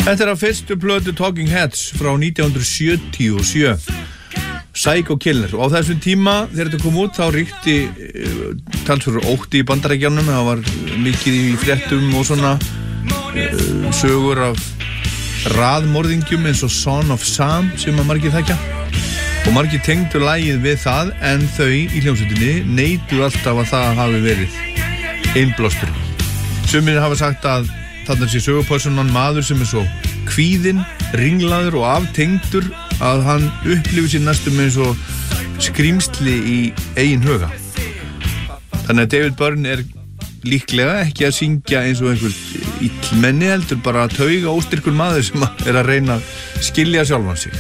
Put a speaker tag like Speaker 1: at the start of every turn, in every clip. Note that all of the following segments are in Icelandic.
Speaker 1: Þetta af fyrstu plötu Talking Heads frá 1977, Psycho Killer, og á þessum tíma þegar þetta kom út þá ríkti talsverður ótti í Bandaríkjunum. Það var mikið í fréttum og svona sögur af raðmorðingjum eins og Son of Sam sem að margir þekkja, og margir tengdu lagið við það, en þau í hljómsveitinni neituðu alltaf að það hafi verið innblástur. Sumir hafa sagt að þarna sé sögupersonan maður sem svo kvíðinn, ringlaður og aftengdur að hann upplifir sér næstum eins og skrýmsli í eigin huga. Þannig að David Byrne líklega ekki að syngja eins og einhver illmenni, heldur bara að tauga óstyrkur maður sem að reyna að skilja sjálfan sig.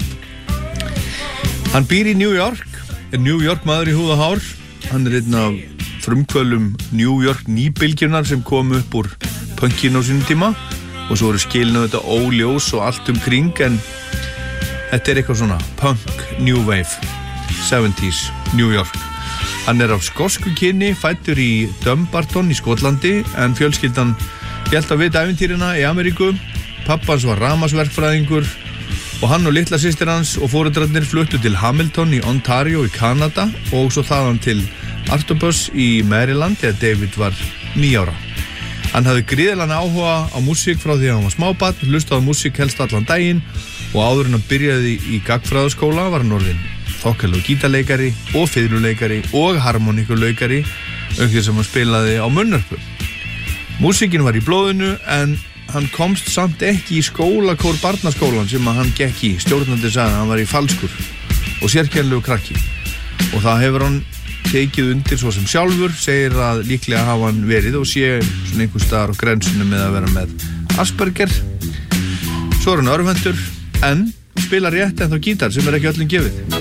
Speaker 1: Hann býr í New York, New York maður í húð og hár. Hann einn af frumkvölum New York nýbylgjunar sem kom upp úr punkinu á sínum tíma, og svo eru skilinu þetta óljós og allt kring, en þetta eitthvað svona punk, new wave, 70s New York. Hann af skosku kyni, fæddur í Dumbarton í Skotlandi, en fjölskyldan hélt að vita ævintýrina í Ameríku. Pappans var rafmagnsverkfræðingur og hann og litla systir hans og foreldrarnir fluttu til Hamilton í Ontario í Kanada, og svo þaðan til Artobus í Maryland þegar David var 9 ára. Hann hafði gríðarlegan áhuga á músík frá því að hann var smábarn, hlustaði á músík helst allan daginn, og áður en hann byrjaði í gagnfræðaskóla var hann orðinn þokkalegur gítarleikari og fiðluleikari og harmoníkuleikari, auk þess að hann spilaði á munnhörpu. Músíkin var í blóðinu, en hann komst samt ekki í skólakór barnaskólan sem að hann gekk í. Stjórnandi sagði að hann var í falskur og sérkennilegu krakki, og það hefur hann tekið undir svo sem sjálfur, segir að líklega hafa hann verið og sé svona einhvers staðar á grensinu með að vera með Asperger. Svo hann örvhentur, en spilar rétt ennþá gítar sem ekki öllum gefið.